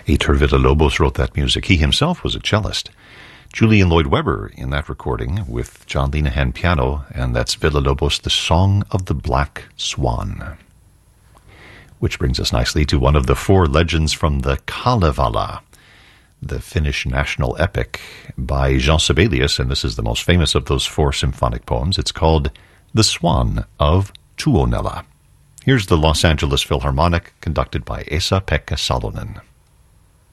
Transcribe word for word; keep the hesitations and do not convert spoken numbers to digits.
Heitor Villa-Lobos wrote that music. He himself was a cellist. Julian Lloyd Webber in that recording with John Linehan piano, and that's Villa-Lobos, The Song of the Black Swan. Which brings us nicely to one of the four legends from the Kalevala, the Finnish national epic by Jean Sibelius, and this is the most famous of those four symphonic poems. It's called The Swan of Tuonela. Here's the Los Angeles Philharmonic, conducted by Esa-Pekka Salonen.